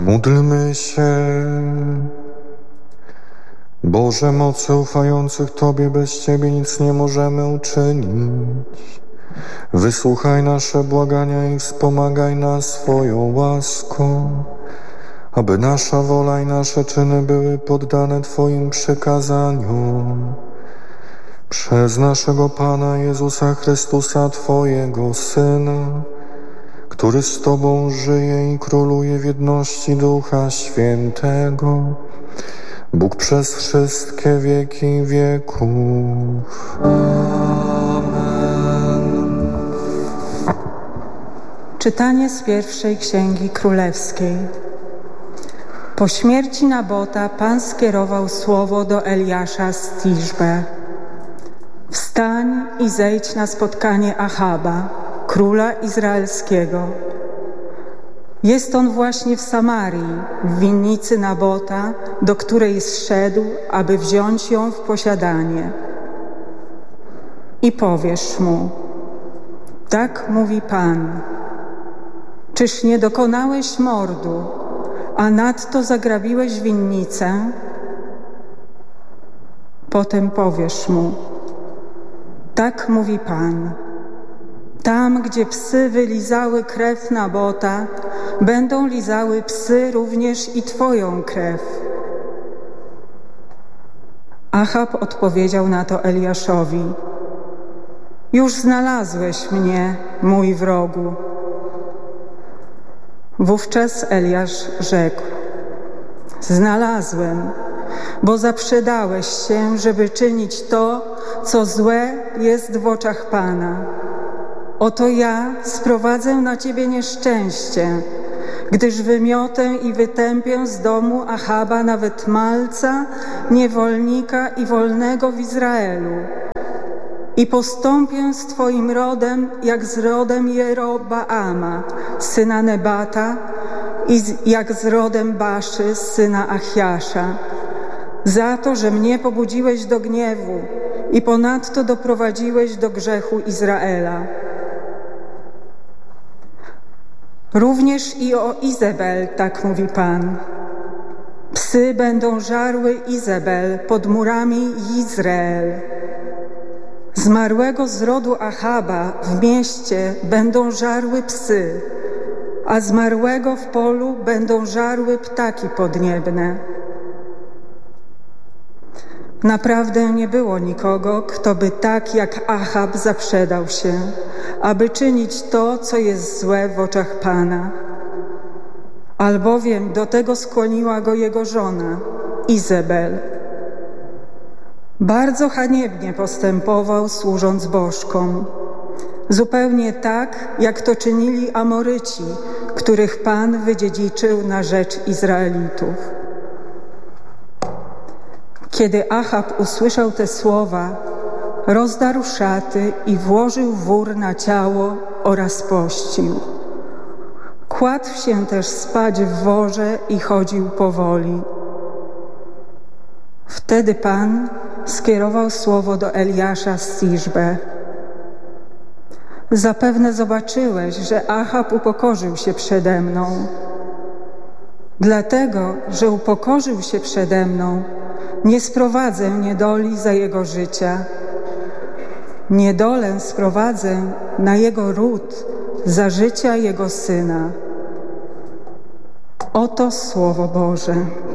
Módlmy się. Boże mocy ufających Tobie, bez Ciebie nic nie możemy uczynić. Wysłuchaj nasze błagania i wspomagaj nas swoją łaską, aby nasza wola i nasze czyny były poddane Twoim przykazaniom. Przez naszego Pana Jezusa Chrystusa, Twojego Syna, który z Tobą żyje i króluje w jedności Ducha Świętego, Bóg przez wszystkie wieki wieków. Amen. Czytanie z pierwszej Księgi Królewskiej. Po śmierci Nabota Pan skierował słowo do Eliasza z Tiszbe. Wstań i zejdź na spotkanie Achaba, króla izraelskiego. Jest on właśnie w Samarii, w winnicy Nabota, do której zszedł, aby wziąć ją w posiadanie. I powiesz mu: tak mówi Pan, czyż nie dokonałeś mordu, a nadto zagrabiłeś winnicę? Potem powiesz mu: tak mówi Pan, tam, gdzie psy wylizały krew Nabota, będą lizały psy również i Twoją krew. Achab odpowiedział na to Eliaszowi: już znalazłeś mnie, mój wrogu. Wówczas Eliasz rzekł: znalazłem, bo zaprzedałeś się, żeby czynić to, co złe jest w oczach Pana. Oto ja sprowadzę na Ciebie nieszczęście, gdyż wymiotę i wytępię z domu Achaba nawet malca, niewolnika i wolnego w Izraelu. I postąpię z Twoim rodem, jak z rodem Jeroboama, syna Nebata, i jak z rodem Baszy, syna Achiasza, za to, że mnie pobudziłeś do gniewu i ponadto doprowadziłeś do grzechu Izraela. Również i o Izebel, tak mówi Pan. Psy będą żarły Izebel pod murami Jizreel. Zmarłego z rodu Achaba w mieście będą żarły psy, a zmarłego w polu będą żarły ptaki podniebne. Naprawdę nie było nikogo, kto by tak jak Achab zaprzedał się, aby czynić to, co jest złe w oczach Pana. Albowiem do tego skłoniła go jego żona, Izebel. Bardzo haniebnie postępował, służąc bożkom. Zupełnie tak, jak to czynili Amoryci, których Pan wydziedziczył na rzecz Izraelitów. Kiedy Achab usłyszał te słowa, rozdarł szaty i włożył wór na ciało oraz pościł. Kładł się też spać w worze i chodził powoli. Wtedy Pan skierował słowo do Eliasza z Tiszbe. Zapewne zobaczyłeś, że Achab upokorzył się przede mną. Dlatego, że upokorzył się przede mną, nie sprowadzę niedoli za jego życia. Niedolę sprowadzę na jego ród za życia jego syna. Oto Słowo Boże.